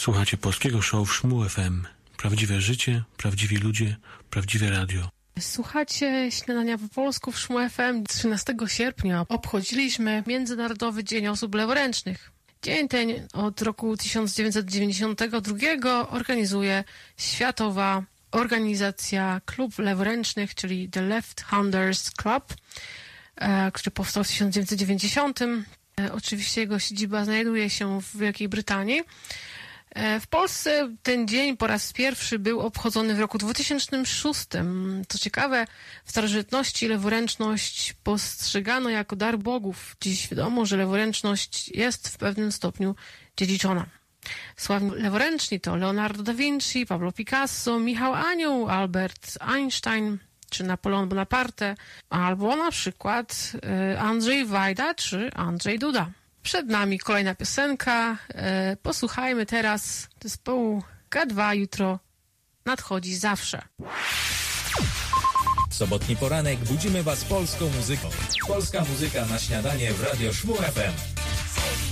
Słuchacie polskiego show w Szmu FM. Prawdziwe życie, prawdziwi ludzie, prawdziwe radio. Słuchacie Śniadania po polsku w Szmu FM. 13 sierpnia obchodziliśmy Międzynarodowy Dzień Osób Leworęcznych. Dzień ten od roku 1992 organizuje Światowa Organizacja Klub Leworęcznych, czyli The Left Handers Club, który powstał w 1990. Oczywiście jego siedziba znajduje się w Wielkiej Brytanii. W Polsce ten dzień po raz pierwszy był obchodzony w roku 2006. Co ciekawe, w starożytności leworęczność postrzegano jako dar bogów. Dziś wiadomo, że leworęczność jest w pewnym stopniu dziedziczona. Sławni leworęczni to Leonardo da Vinci, Pablo Picasso, Michał Anioł, Albert Einstein czy Napoleon Bonaparte, albo na przykład Andrzej Wajda czy Andrzej Duda. Przed nami kolejna piosenka. Posłuchajmy teraz zespołu K2 Jutro nadchodzi zawsze. W sobotni poranek budzimy Was polską muzyką. Polska muzyka na śniadanie w Radio Szmu FM.